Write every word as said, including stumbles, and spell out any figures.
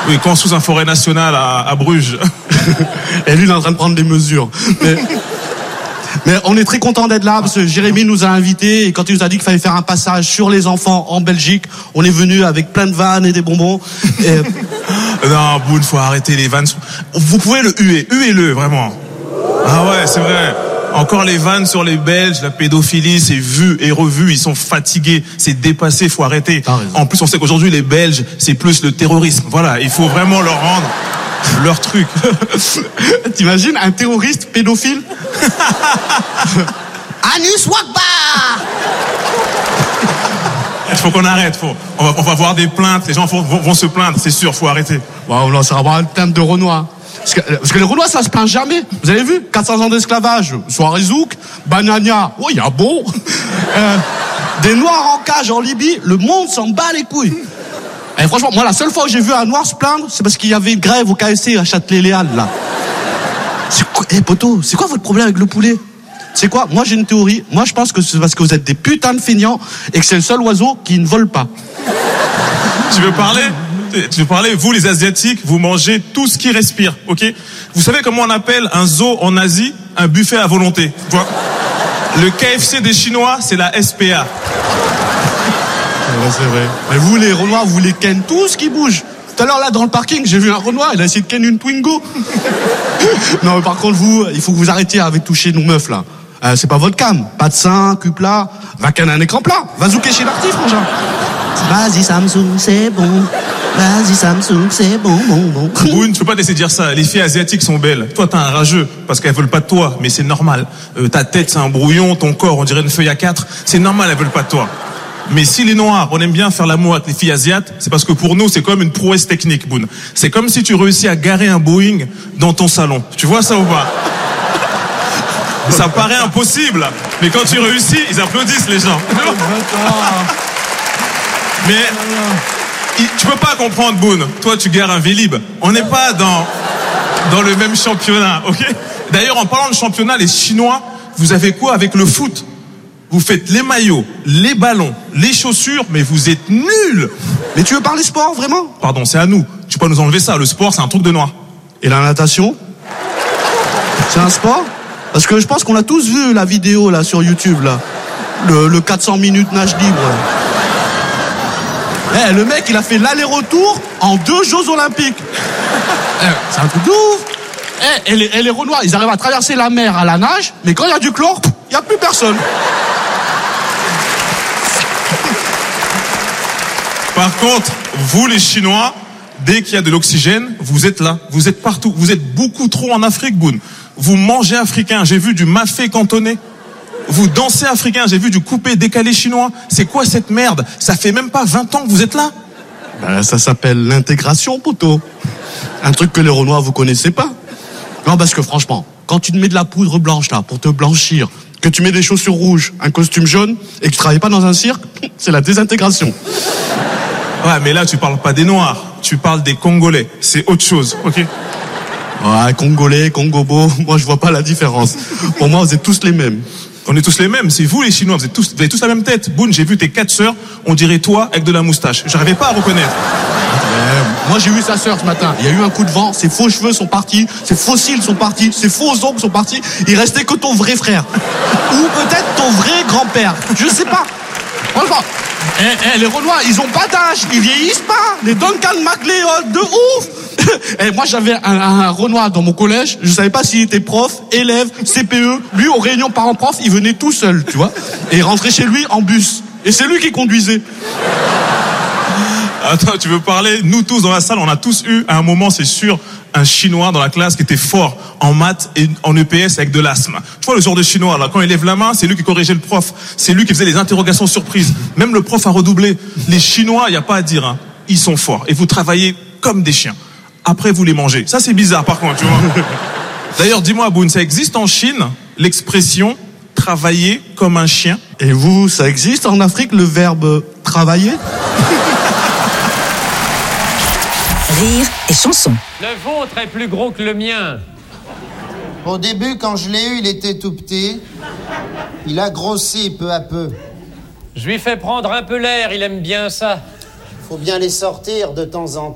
Oui, quand sous un forêt nationale à, à Bruges. Et lui, il est en train de prendre des mesures. Mais, mais on est très content d'être là parce que Jérémy nous a invités et quand il nous a dit qu'il fallait faire un passage sur les enfants en Belgique, on est venu avec plein de vannes et des bonbons. Et... Non, Boone, faut arrêter les vannes. Vous pouvez le huer, huez-le, vraiment. Ah ouais, c'est vrai. Encore les vannes sur les Belges, la pédophilie, c'est vu et revu, ils sont fatigués, c'est dépassé, faut arrêter. En plus, on sait qu'aujourd'hui, les Belges, c'est plus le terrorisme. Voilà, il faut vraiment leur rendre leur truc. T'imagines un terroriste pédophile? Anus Wakbar. Il faut qu'on arrête, faut. On va, on va voir des plaintes, les gens vont, vont, vont se plaindre, c'est sûr, faut arrêter. Bon, là, ça va avoir une plainte de Renoir. Parce que, parce que les Renois, ça se plaint jamais. Vous avez vu quatre cents ans d'esclavage, soirée zouk, banania, oh, il y a bon. Euh, des Noirs en cage en Libye, le monde s'en bat les couilles. Et franchement, moi, la seule fois que j'ai vu un Noir se plaindre, c'est parce qu'il y avait une grève au K F C à Châtelet-Léal, là. C'est quoi, eh, poto, c'est quoi votre problème avec le poulet? C'est quoi? Moi, j'ai une théorie. Moi, je pense que c'est parce que vous êtes des putains de feignants et que c'est le seul oiseau qui ne vole pas. Tu veux parler? Tu veux parler, vous les Asiatiques, vous mangez tout ce qui respire, ok? Vous savez comment on appelle un zoo en Asie? Un buffet à volonté. Le K F C des Chinois, c'est la S P A. Ouais, c'est vrai. Mais vous, les Renois, vous les ken tout ce qui bouge. Tout à l'heure, là, dans le parking, j'ai vu un Renoir, il a essayé de ken une Twingo. Non, mais par contre, vous, il faut que vous arrêtiez avec toucher nos meufs, là. Euh, c'est pas votre cam. Pas de sein, cul plat. Va canner un écran plat. Va zouker chez l'artiste, mon genre. Vas-y Samsung, c'est bon. Vas-y Samsung, c'est bon, bon, bon. Boone, tu peux pas te laisser dire ça. Les filles asiatiques sont belles. Toi, t'as un rageux parce qu'elles veulent pas de toi, mais c'est normal. Euh, ta tête, c'est un brouillon. Ton corps, on dirait une feuille à quatre. C'est normal, elles veulent pas de toi. Mais si les Noirs, on aime bien faire l'amour avec les filles asiates, c'est parce que pour nous, c'est comme une prouesse technique, Boone. C'est comme si tu réussis à garer un Boeing dans ton salon. Tu vois ça ou pas? Ça paraît impossible, mais quand tu réussis, ils applaudissent les gens. Mais tu peux pas comprendre, Boone. Toi, tu gares un Vélib. On n'est pas dans dans le même championnat, ok? D'ailleurs, en parlant de championnat, les Chinois, vous avez quoi avec le foot? Vous faites les maillots, les ballons, les chaussures, mais vous êtes nuls. Mais tu veux parler sport, vraiment? Pardon, c'est à nous. Tu peux pas nous enlever ça. Le sport, c'est un truc de noir. Et la natation? C'est un sport? Parce que je pense qu'on a tous vu la vidéo, là, sur YouTube, là. Le, le quatre cents minutes nage libre. Eh, hey, le mec, il a fait l'aller-retour en deux Jeux Olympiques. Eh, c'est un truc de ouf. Eh, hey, et, les, et les Renois, ils arrivent à traverser la mer à la nage, mais quand il y a du chlore, il n'y a plus personne. Par contre, vous les Chinois, dès qu'il y a de l'oxygène, vous êtes là, vous êtes partout, vous êtes beaucoup trop en Afrique, Boone. Vous mangez africain, j'ai vu du mafé cantonais. Vous dansez africain, j'ai vu du coupé décalé chinois. C'est quoi cette merde? Ça fait même pas vingt ans que vous êtes là? Ben, ça s'appelle l'intégration, poteau. Un truc que les Renois, vous connaissez pas. Non, parce que franchement, quand tu te mets de la poudre blanche, là, pour te blanchir, que tu mets des chaussures rouges, un costume jaune, et que tu travailles pas dans un cirque, c'est la désintégration. Ouais, mais là, tu parles pas des Noirs, tu parles des Congolais. C'est autre chose, ok? Ouais, Congolais, Congobo, moi je vois pas la différence. Pour moi, vous êtes tous les mêmes. On est tous les mêmes, c'est vous les Chinois, vous, êtes tous, vous avez tous la même tête. Boone, j'ai vu tes quatre sœurs, on dirait toi avec de la moustache. J'arrivais pas à reconnaître. Ouais, moi j'ai vu sa sœur ce matin, il y a eu un coup de vent, ses faux cheveux sont partis, ses faux cils sont partis, ses faux ongles sont partis, il restait que ton vrai frère. Ou peut-être ton vrai grand-père, je sais pas. Franchement, eh, eh, les Renois, ils ont pas d'âge, ils vieillissent pas. Les Duncan MacLeod, de ouf. Et moi j'avais un, un Renoir dans mon collège, je savais pas s'il était prof, élève, C P E. Lui aux réunions parents-prof, il venait tout seul, tu vois. Et il rentrait chez lui en bus. Et c'est lui qui conduisait. Attends, tu veux parler? Nous tous dans la salle, on a tous eu à un moment, c'est sûr, un Chinois dans la classe qui était fort en maths et en E P S avec de l'asthme. Tu vois le genre de Chinois là, quand il lève la main, c'est lui qui corrigeait le prof, c'est lui qui faisait les interrogations surprises. Même le prof a redoublé. Les Chinois, il y a pas à dire, hein. Ils sont forts et vous travaillez comme des chiens. Après, vous les mangez. Ça, c'est bizarre, par contre, tu vois. D'ailleurs, dis-moi, Boone, ça existe en Chine, l'expression « travailler comme un chien ». Et vous, ça existe en Afrique, le verbe « travailler » ? Rire et chanson. Le vôtre est plus gros que le mien. Au début, quand je l'ai eu, il était tout petit. Il a grossi peu à peu. Je lui fais prendre un peu l'air, il aime bien ça. Faut bien les sortir de temps en temps.